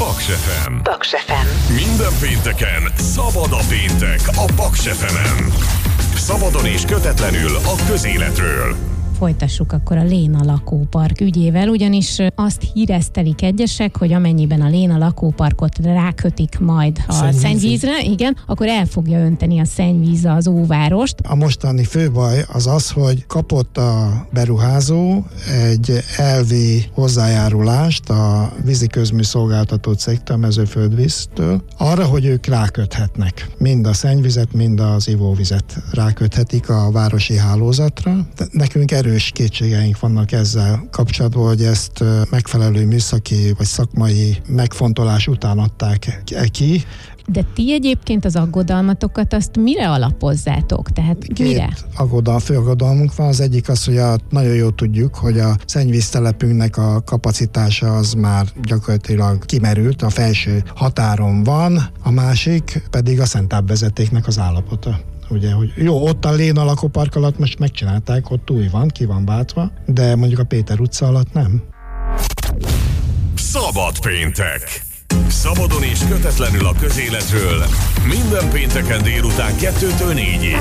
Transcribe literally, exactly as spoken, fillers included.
Paks ef em. Paks ef em. Minden pénteken szabad a péntek a Paks ef emen. Szabadon és kötetlenül a közéletről. Folytassuk akkor a Léna lakópark ügyével, ugyanis azt híresztelik egyesek, hogy amennyiben a Léna lakóparkot rákötik majd a Szennyvíz. szennyvízre, igen, akkor el fogja önteni a szennyvíz az óvárost. A mostani főbaj az az, hogy kapott a beruházó egy elvi hozzájárulást a vízi közműszolgáltató cégtől, a Mezőföldvíztől, arra, hogy ők ráköthetnek. Mind a szennyvizet, mind az ivóvizet ráköthetik a városi hálózatra. Nekünk erős kétségeink vannak ezzel kapcsolatban, hogy ezt megfelelő műszaki vagy szakmai megfontolás után adták ki. De ti egyébként az aggodalmatokat azt mire alapozzátok? Tehát Két mire? aggodal, fő aggodalmunk van. Az egyik az, hogy a, nagyon jól tudjuk, hogy a szennyvíztelepünknek a kapacitása az már gyakorlatilag kimerült, a felső határon van, a másik pedig a szenttábvezetéknek az állapota. Ugye, hogy jó, ott a Léna lakópark alatt most megcsinálták, ott új van, ki van váltva, de mondjuk a Péter utca alatt nem. Szabad péntek. Szabadon és kötetlenül a közéletről. Minden pénteken délután kettőtől négyig.